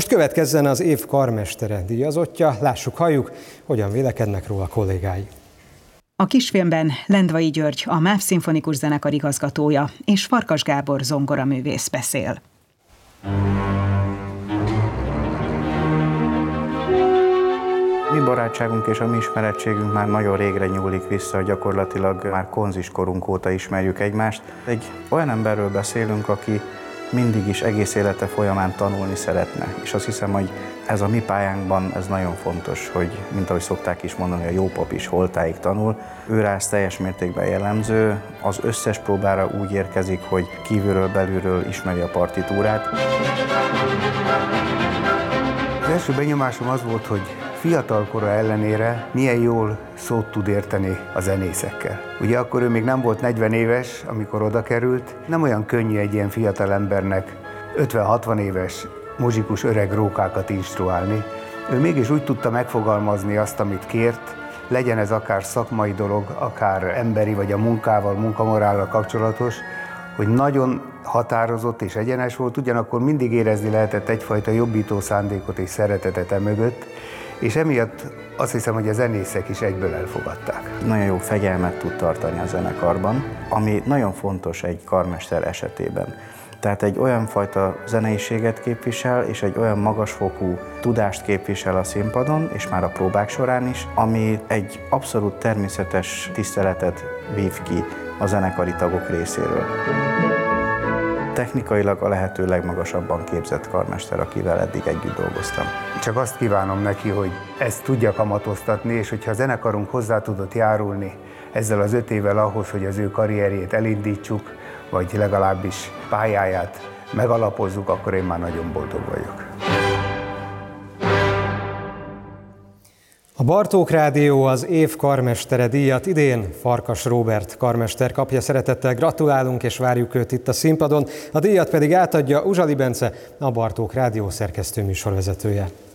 Most következzen az év karmestere díjazottja, lássuk, halljuk, hogyan vélekednek róla kollégái. A kisfilmben Lendvai György, a MÁV Szimfonikus Zenekar igazgatója, és Farkas Gábor zongoraművész beszél. Mi barátságunk és a mi ismerettségünk már nagyon régre nyúlik vissza, gyakorlatilag már konziskorunk óta ismerjük egymást. Egy olyan emberről beszélünk, aki mindig is egész élete folyamán tanulni szeretne, és azt hiszem, hogy ez a mi pályánkban ez nagyon fontos, hogy mint ahogy szokták is mondani, a jó pap is holtáig tanul. Őre ez teljes mértékben jellemző, az összes próbára úgy érkezik, hogy kívülről, belülről ismeri a partitúrát. Az első benyomásom az volt, hogy fiatalkora ellenére milyen jól szót tud érteni a zenészekkel. Ugye akkor ő még nem volt 40 éves, amikor oda került. Nem olyan könnyű egy ilyen fiatal embernek 50-60 éves muzsikus öreg rókákat instruálni. Ő mégis úgy tudta megfogalmazni azt, amit kért, legyen ez akár szakmai dolog, akár emberi vagy a munkával, munkamorállal kapcsolatos, hogy nagyon határozott és egyenes volt, ugyanakkor mindig érezni lehetett egyfajta jobbító szándékot és szeretetet emögött, és emiatt azt hiszem, hogy a zenészek is egyből elfogadták. Nagyon jó fegyelmet tud tartani a zenekarban, ami nagyon fontos egy karmester esetében. Tehát egy olyan fajta zeneiséget képvisel, és egy olyan magasfokú tudást képvisel a színpadon, és már a próbák során is, ami egy abszolút természetes tiszteletet vív ki a zenekari tagok részéről. Technikailag a lehető legmagasabban képzett karmester, akivel eddig együtt dolgoztam. Csak azt kívánom neki, hogy ezt tudja kamatoztatni, és hogyha a zenekarunk hozzá tudott járulni ezzel az 5 évvel ahhoz, hogy az ő karrierjét elindítsuk, vagy legalábbis pályáját megalapozzuk, akkor én már nagyon boldog vagyok. A Bartók Rádió az év karmestere díjat idén Farkas Róbert karmester kapja. Szeretettel gratulálunk és várjuk őt itt a színpadon. A díjat pedig átadja Uzsali Bence, a Bartók Rádió szerkesztő műsorvezetője.